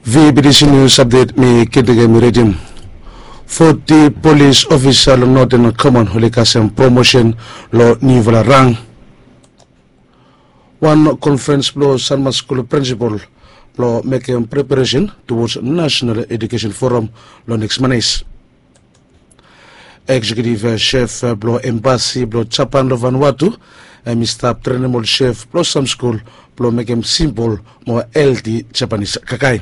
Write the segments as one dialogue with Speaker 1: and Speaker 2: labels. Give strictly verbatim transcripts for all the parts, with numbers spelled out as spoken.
Speaker 1: V B D C News Update mi kedige mi rejim. forty police officer Northern Common Holikasem promotion lo niveau rang. One conference lo Sanma School principal lo making preparation towards National Education Forum lo next Mondays. Executive chef lo embassy lo Japan lo Vanuatu and Mister Trenemol chef lo some school lo making symbol mo L D Japanese kakai.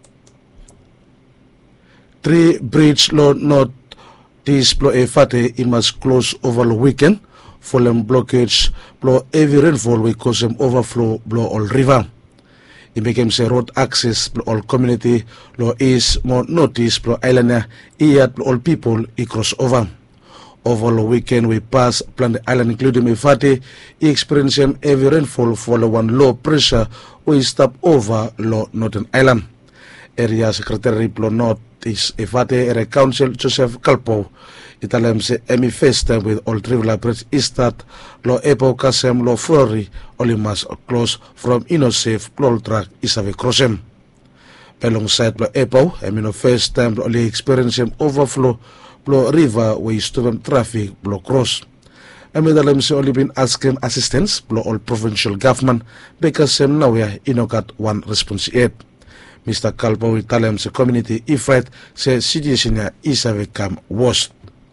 Speaker 1: Three bridge lo not this blow a fate it must close over the weekend for them blockage blow heavy rainfall will cause them overflow blow all river. It becomes a road access blow all community blow is more notice blow island yet all people it cross over. Over the weekend we pass plan the island including a fate experience heavy rainfall for the one low pressure we stop over low Northern Island. Area Secretary blow not is Ifate Area Council Joseph Kalpo Italem se emi first time with all trivial bridge is that lo epo kasem lo flori olimas close from inosafe plow track isave crossem. Alongside lo epo emi no first time lo only experience him overflow plow river we stop traffic blow cross. Emi dalem se only been asking assistance blow all provincial government because sem now we inokat one response yet. Mister Kalpo will tell him the community effort says situation is a become worse.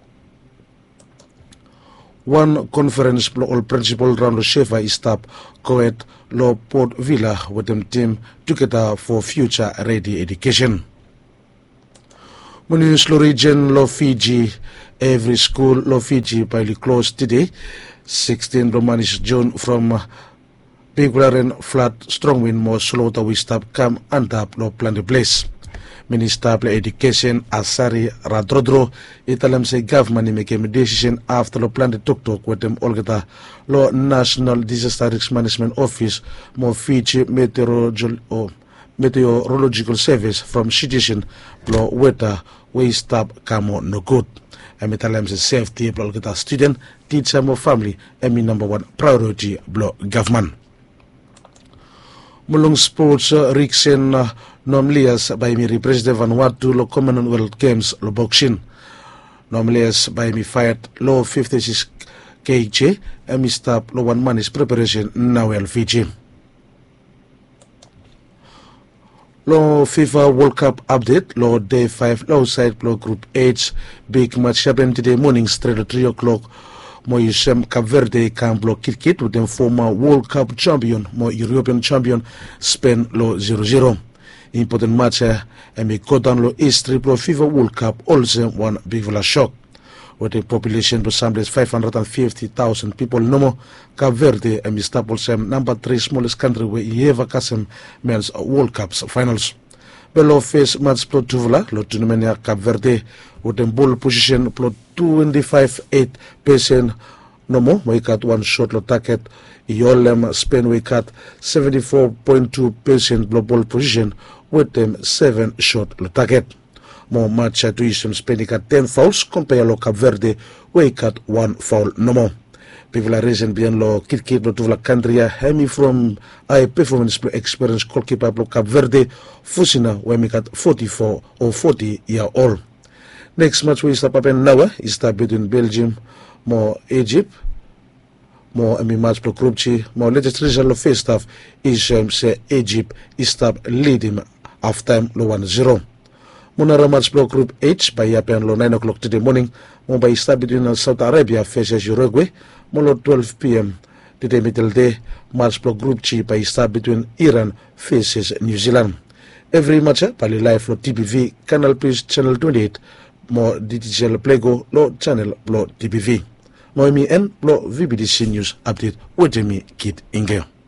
Speaker 1: One conference all principal round the Shefa is stop Coet Law Port Villa with them team together for future ready education. Municipal region Law Fiji every school Law Fiji by closed today. sixteen Romanis June from uh, big rain, flat, strong wind, more slaughter we stop come and up no plan the place. Minister of Education Asari Radrodro Italam say government make a decision after the plan the talk talk with them all get law National Disaster Risk Management Office more Fiji meteorological or meteorological service from situation blow weather we stop come on no good. And Italam say safety blow get a student, teacher more family and me number one priority blow government. Mulung sports uh, Rixen uh, Nomlias by me represented Vanuatu lo Commonwealth Games lo boxing. Nomlias by me fight lo fifty-six kilograms and me stop lo one man is preparation now L Fiji. Lo FIFA World Cup update lo day five low side lo group H big match happened today morning straight at three o'clock. Moyesem Cape Verde can block Kirkit with them former World Cup champion, more European champion, Spain lo zero zero. Important match uh, and me go down lo history pro FIFA World Cup also one big villa shock. With the population to some five hundred fifty thousand people no more, Cape Verde and me stop also number three smallest country where he ever custom men's World Cups finals. Below face match pro Tuvula, lo tournament Cape Verde with them ball position pro twenty-five eight percent no more, we cut one shot lo target. Yolem Spain we cut seventy-four point two percent ball position with them seven shot lo target. More match to Eastern Spain cut ten fouls compare lo Cape Verde we cut one foul no more. People are raising beyond lo Kirkit lo Tuvula country hemi from high performance experience goalkeeper lo Cape Verde Fusina we make cut forty-four or forty year old. Next match we start up in now is start between Belgium, more Egypt, more I mean match pro group G, more latest result of first half is um, say Egypt is start leading half time lo one zero. Monara match pro group H by happen lo nine o'clock today morning, more by start between Saudi Arabia versus Uruguay, more twelve p m today middle day match pro group G by start between Iran versus New Zealand. Every match by live lo T B V Canal Plus channel twenty-eight. More digital Playgo lo channel lo T B V. Moi mi en lo V B D C News update with me Kid Inge.